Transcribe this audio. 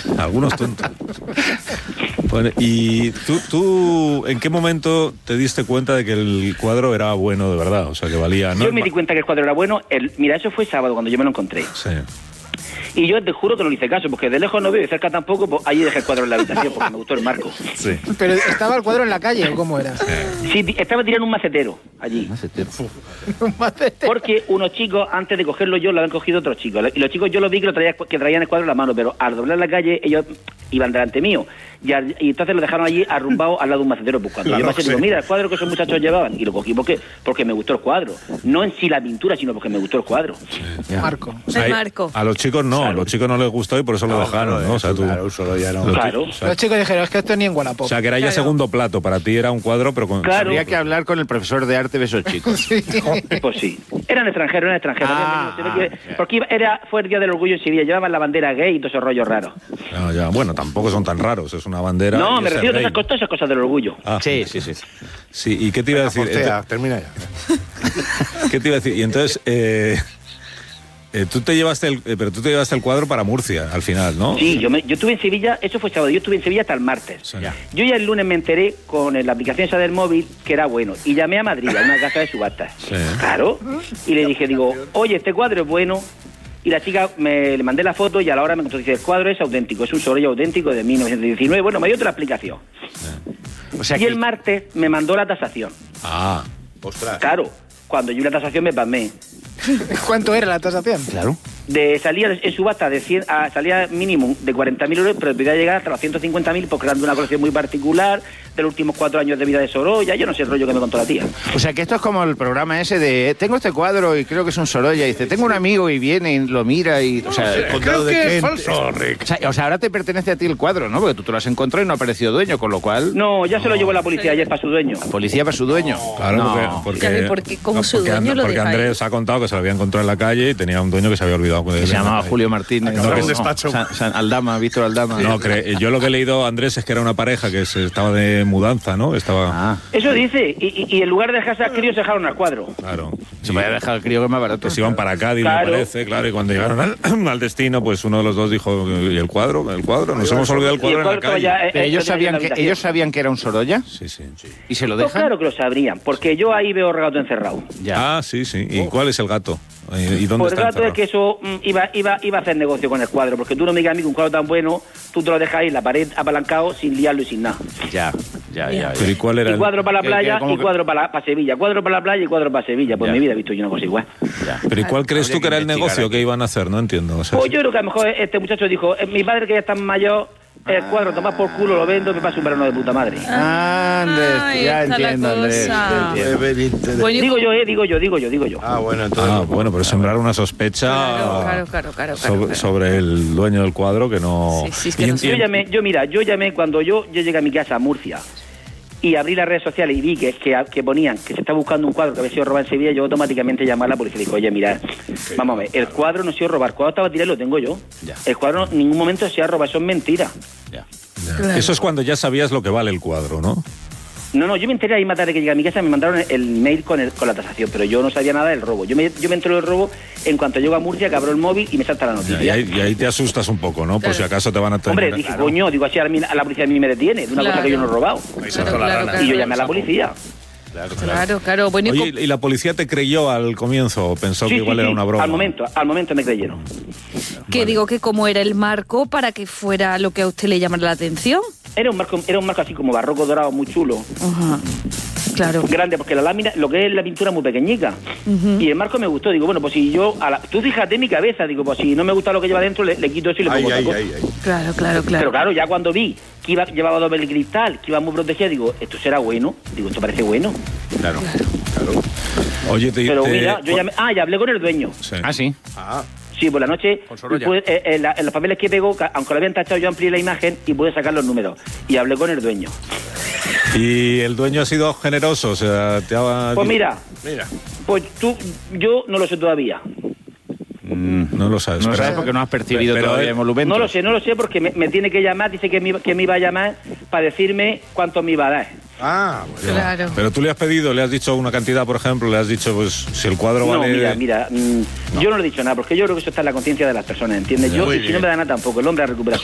Algunos tontos. Bueno, ¿y tú en qué momento te diste cuenta de que el cuadro era bueno de verdad? O sea, que valía... ¿no? Yo me di cuenta que el cuadro era bueno. Mira, eso fue sábado cuando yo me lo encontré. Sí. Y yo te juro que no le hice caso, porque de lejos no veo y de cerca tampoco, pues ahí dejé el cuadro en la habitación, porque me gustó el marco. Sí. ¿Pero estaba el cuadro en la calle o cómo era? Sí, estaba tirando un macetero allí. Un macetero. Porque unos chicos, antes de cogerlo yo, lo habían cogido otros chicos. Y los chicos yo los vi que traían el cuadro en la mano, pero al doblar la calle, ellos iban delante mío. Y entonces lo dejaron allí arrumbado al lado de un macetero. Pues cuando yo pasé, digo, mira, el cuadro que esos muchachos llevaban. Y lo cogí porque me gustó el cuadro. No en sí la pintura, sino porque me gustó el cuadro. Sí. Marco. O sea, el marco. A los chicos no, Claro. los chicos no les gustó y por eso lo dejaron, ¿no? O sea, Claro, solo ya no. Claro. O sea, Los chicos dijeron, es que esto ni en Wallapop. o sea, que era ya segundo plato. Para ti era un cuadro, pero con... Claro. Habría que hablar con el profesor de arte de esos chicos. Sí. Pues sí. Eran extranjeros. Ah, Se ve que- porque fue el Día del Orgullo en Sevilla. Llevaban la bandera gay y todos esos rollos raros. No, ya, bueno, tampoco son tan raros. Es una bandera... No, y me es el refiero a rey. todas esas cosas del orgullo. Ah, Sí. sí, ¿y qué te iba a decir? Hostia, termina ya. ¿Qué te iba a decir? Y entonces, tú te llevaste el cuadro para Murcia, al final, ¿no? Sí, yo estuve en Sevilla, eso fue sábado, yo estuve en Sevilla hasta el martes. Sí. Yo ya el lunes me enteré con la aplicación esa del móvil que era bueno. Y llamé a Madrid, a una casa de subastas. Sí. Claro. Y le dije, oye, este cuadro es bueno. Y la chica le mandé la foto y a la hora me contó, dice, el cuadro es auténtico, es un Sorolla auténtico de 1919. Bueno, me dio otra explicación. O sea Y el martes me mandó la tasación. Ah, Ostras. Claro, cuando yo vi la tasación me pasmé. ¿Cuánto era la tasación? Claro. Salía en subasta de 100 salía mínimo de 40.000 euros, pero podía llegar hasta los 150.000 porque eran de una colección muy particular, de los últimos 4 años de vida de Sorolla, yo no sé el rollo que me contó la tía. O sea que esto es como el programa ese de tengo este cuadro y creo que es un Sorolla y dice tengo un amigo y viene y lo mira y o sea, Creo que es falso, Rick. o sea, ahora te pertenece a ti el cuadro, ¿no? Porque tú te lo has encontrado y no ha aparecido dueño, con lo cual No, ya se lo llevó la policía ayer para su dueño. policía para su dueño. claro, No. porque Porque como su porque dueño lo porque deja ahí. Andrés ha contado que se lo había encontrado en la calle y tenía un dueño que se había olvidado de Que él. se llamaba Julio Martínez. Acababa en un despacho. Aldama, Víctor Aldama. No, yo lo que he leído, Andrés, es que era una pareja que estaba de mudanza, ¿no? Estaba... Ah, Eso dice, y en lugar de dejarse al crío se dejaron al cuadro. Claro. se me había dejado el crío que es más barato. Pues iban para Cádiz, Claro. me parece, claro, y cuando llegaron al destino, pues uno de los dos dijo, ¿y el cuadro? Nos hemos olvidado el Y el cuadro en la cuadro estaba calle. ya, Pero ellos estaba ya en la sabían que habitación. era un Sorolla Sí. y se lo Pues dejan. claro que lo sabrían, porque yo ahí veo gato encerrado. Ya. Ah, sí. ¿Y cuál es el gato? ¿Y dónde Pues el está gato es encerrado? que eso iba a hacer negocio con el cuadro, porque tú no me digas a mí que un cuadro tan bueno, tú te lo dejas ahí en la pared apalancado sin liarlo y sin nada. Ya. Pero ¿y cuál era Y el...? cuadro para la ¿Qué- playa cómo y que- cuadro para Sevilla. Cuadro para la playa y cuadro para Sevilla. Pues Ya. en mi vida he visto yo una cosa igual. Pero ¿y cuál crees tú que era el Habría que negocio investigar que iban a hacer? No entiendo. O sea, Pues yo creo que a lo mejor este muchacho dijo, mi padre que ya está mayor, el cuadro tomás por culo, lo vendo, me pasa un verano de puta madre. Andrés, Ay, ya está la entiendo, Andrés. cosa. ya entiendo. Bueno, y- Digo yo. Ah, bueno, entonces. bueno, pero sembrar una sospecha Claro. sobre el dueño del cuadro que no... Sí, sí, es que Y no en- sé. Yo llamé cuando yo llegué a mi casa a Murcia y abrí las redes sociales y vi que ponían que se está buscando un cuadro que había sido robado en Sevilla, yo automáticamente llamé a la policía y dije, oye, mira, vamos a ver, el cuadro no se ha sido robado, el cuadro estaba tirado y lo tengo yo. Ya. El cuadro en ningún momento se ha robado, eso es mentira. Ya. Claro. Eso es cuando ya sabías lo que vale el cuadro, ¿no? No, yo me enteré ahí más tarde que llegué a mi casa, me mandaron el mail con la tasación, pero yo no sabía nada del robo. Yo me entero del robo en cuanto llego a Murcia, que abro el móvil y me salta la noticia. Y ahí te asustas un poco, ¿no? Por si acaso te van a tener... Hombre, dije, coño, digo así, a la policía a mí me detiene, de una cosa que yo no he robado. Claro. Y yo llamé a la policía. Claro. Bueno, Oye, ¿y la policía te creyó al comienzo o pensó que igual era una broma? Al momento me creyeron. que digo que cómo era el marco para que fuera lo que a usted le llamara la atención. Era un marco así como barroco dorado, muy chulo. Ajá. Claro. Grande, porque la lámina, lo que es la pintura es muy pequeñica. Y el marco me gustó. Digo, bueno, pues si yo... tú fíjate en mi cabeza. Digo, pues si no me gusta lo que lleva dentro, le quito eso y le pongo otra cosa. Claro. Pero claro, ya cuando vi que llevaba doble cristal, que iba muy protegida, digo, esto será bueno. Digo, esto parece bueno. Claro. Oye, Pero mira, yo llamé... ya hablé con el dueño. Sí. Ah, sí. Sí, por la noche, Con Sorolla. en los papeles que pegó, aunque lo habían tachado, yo amplié la imagen y pude sacar los números. Y hablé con el dueño. ¿Y el dueño ha sido generoso? O sea, te ha... Pues mira, pues yo no lo sé todavía. No lo sabes. No pero- sabes porque no has percibido pero todavía él- emolumentos. No lo sé porque me tiene que llamar, dice que me iba a llamar para decirme cuánto me iba a dar. Ah, bueno. Claro. Pero tú le has pedido, le has dicho una cantidad, por ejemplo, le has dicho, pues, si el cuadro No, vale... mira, yo no le he dicho nada, porque yo creo que eso está en la conciencia de las personas, ¿entiendes? Yo, Muy y si bien. no me da nada tampoco, el hombre ha recuperado